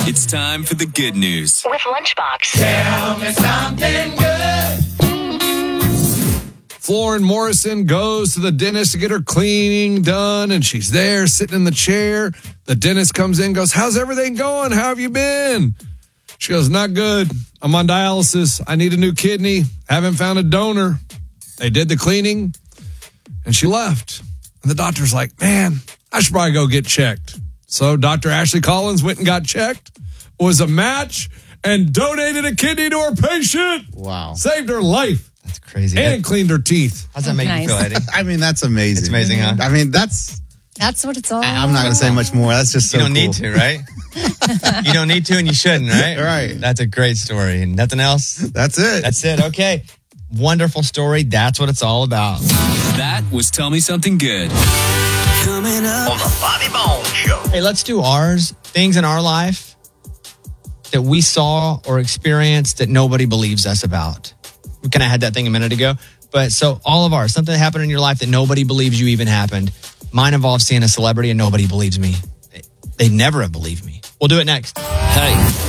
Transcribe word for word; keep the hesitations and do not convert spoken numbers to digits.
It's time for the good news with Lunchbox. Tell me something good. Florin Morrison goes to the dentist to get her cleaning done, and she's there sitting in the chair. The dentist comes in, goes, "How's everything going? How have you been?" She goes, "Not good. I'm on dialysis. I need a new kidney. Haven't found a donor." They did the cleaning, and she left. And the doctor's like, "Man, I should probably go get checked." So Doctor Ashley Collins went and got checked, was a match, and donated a kidney to her patient. Wow. Saved her life. That's crazy. And cleaned her teeth. How's that make Nice. you feel, Eddie? I mean, that's amazing. It's amazing, huh? I mean, that's, That's what it's all I'm not going to say much more. That's just so You don't cool. need to, right? You don't need to and you shouldn't, right? Right. That's a great story. And nothing else? That's it. That's it. Okay. Wonderful story. That's what it's all about. That was Tell Me Something Good. Coming up on the Bobby Bones Show. Hey, let's do ours. Things in our life that we saw or experienced that nobody believes us about. We kind of had that thing a minute ago. But so all of ours, something that happened in your life that nobody believes you even happened. Mine involves seeing a celebrity and nobody believes me. They, they never have believed me. We'll do it next. Hey,